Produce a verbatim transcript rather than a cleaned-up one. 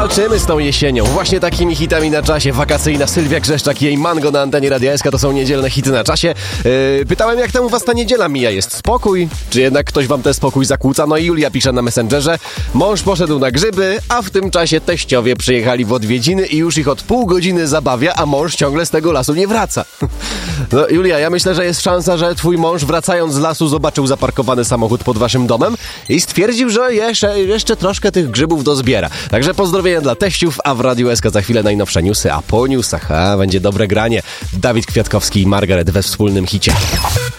Walczymy z tą jesienią. Właśnie takimi hitami na czasie. Wakacyjna Sylwia Grzeszczak i jej Mango na antenie Radia S K to są niedzielne hity na czasie. Yy, pytałem, jak tam u was ta niedziela mija? Jest spokój? Czy jednak ktoś wam ten spokój zakłóca? No i Julia pisze na Messengerze. Mąż poszedł na grzyby, a w tym czasie teściowie przyjechali w odwiedziny i już ich od pół godziny zabawia, a mąż ciągle z tego lasu nie wraca. No Julia, ja myślę, że jest szansa, że twój mąż wracając z lasu zobaczył zaparkowany samochód pod waszym domem i stwierdził, że jeszcze, jeszcze troszkę tych grzybów dozbiera. Także pozdrowienia dla teściów, a w Radiu S K za chwilę najnowsze newsy, a po newsach a, będzie dobre granie. Dawid Kwiatkowski i Margaret we wspólnym hicie.